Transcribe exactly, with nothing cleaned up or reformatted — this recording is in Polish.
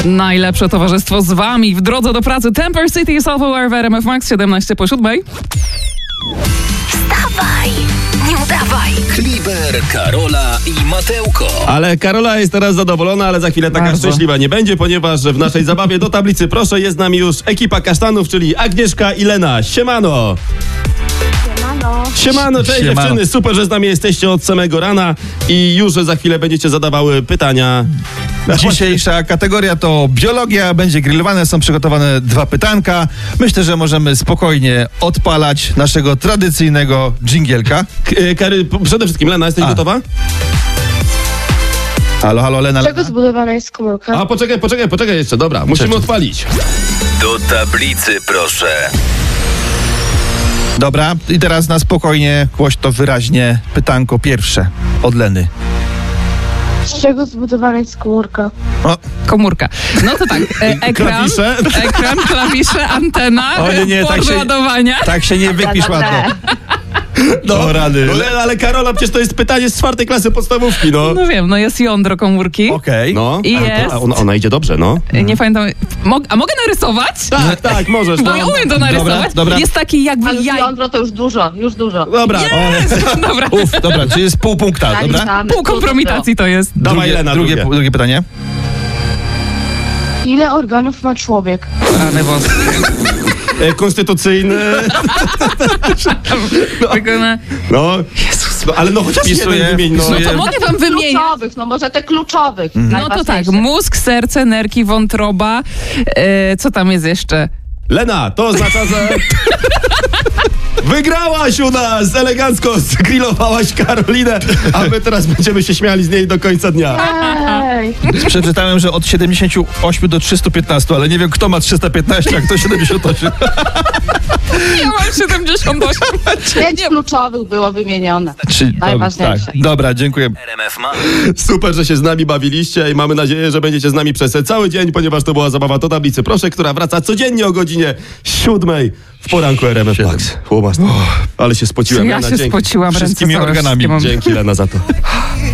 Najlepsze towarzystwo z wami w drodze do pracy. Temper City i Self-Aware w R M F Max, siedemnaście po siódmej. Wstawaj, nie udawaj. Kliber, Karola i Mateuko. Ale Karola jest teraz zadowolona, ale za chwilę taka Bardzo. szczęśliwa nie będzie, ponieważ w naszej zabawie do tablicy, proszę, jest z nami już ekipa kasztanów, czyli Agnieszka i Lena. Siemano! Siemano. Siemano, cześć Siemano. dziewczyny, super, że z nami jesteście od samego rana i już za chwilę będziecie zadawały pytania. Dzisiejsza kategoria to biologia, będzie grillowane, są przygotowane dwa pytanka. Myślę, że możemy spokojnie odpalać naszego tradycyjnego dżingielka. K- Kary, p- przede wszystkim, Lena, jesteś A. gotowa? Halo, halo, Lena. Z czego zbudowana jest komórka? A, poczekaj, poczekaj, poczekaj jeszcze, dobra, musimy Czekaj. odpalić. Do tablicy, proszę. Dobra, i teraz na spokojnie, głośno, wyraźnie pytanko pierwsze od Leny. Z czego zbudowana jest komórka? O, Komórka. No to tak, e, ekran, Klawisze? ekran, klawisze, antena, O nie, nie, port tak się- ładowania. tak się nie wypisz ładno. No, rady. No, Lena, ale Karola, przecież to jest pytanie z czwartej klasy podstawówki, no. No wiem, no jest jądro komórki. Okej. No, I a, to, jest. a ona, ona idzie dobrze, no. Nie pamiętam, mog, a mogę narysować? Tak, tak, możesz. Bo No. ja umiem to narysować. dobra. Jest taki jakby Ale jaj... jądro to już dużo, już dużo. Dobra, Dobra, Uf, dobra, czyli jest pół punkta, dobra? Zaliczamy. pół kompromitacji to jest. dawaj Drugie, Lena, drugie, drugie. drugie pytanie. Ile organów ma człowiek? Rany boskie. E, konstytucyjny, Wykona... no. no ale no chociaż Wpisuję, jeden wymień, no. No to wpisuję. mogę wam wymienić. Kluczowych, no może te kluczowych. No to tak, mózg, serce, nerki, wątroba. E, co tam jest jeszcze? Lena, to oznacza, że wygrałaś u nas, elegancko zgrillowałaś Karolinę, a my teraz będziemy się śmiali z niej do końca dnia. Ej, Przeczytałem, że od siedemdziesięciu ośmiu do trzystu piętnastu, ale nie wiem, kto ma trzysta piętnaście, a kto siedemdziesiąt osiem. Ja mam siedemdziesiąt osiem. Pięć kluczowych było wymienione. Czy, Najważniejsze. tak. Dobra, dziękuję. R M F Max. Super, że się z nami bawiliście i mamy nadzieję, że będziecie z nami przez cały dzień, ponieważ to była zabawa do tablicy, proszę, która wraca codziennie o godzinie siódmej w poranku R M F Max. O, ale się spociłem. Ja Lena, się dzięki. spociłam, ręce Wszystkimi całe organami. wszystkie mam. Dzięki, Lena, za to.